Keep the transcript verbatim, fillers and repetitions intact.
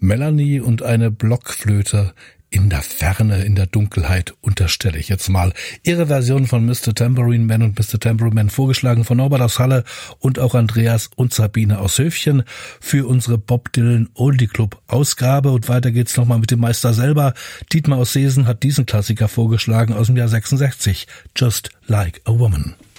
Melanie und eine Blockflöte in der Ferne, in der Dunkelheit, unterstelle ich jetzt mal. Ihre Version von Mister Tambourine Man und Mister Tambourine Man, vorgeschlagen von Norbert aus Halle und auch Andreas und Sabine aus Höfchen für unsere Bob Dylan Oldie Club Ausgabe. Und weiter geht's nochmal mit dem Meister selber. Dietmar aus Seesen hat diesen Klassiker vorgeschlagen aus dem Jahr sechsundsechzig. Just Like a Woman.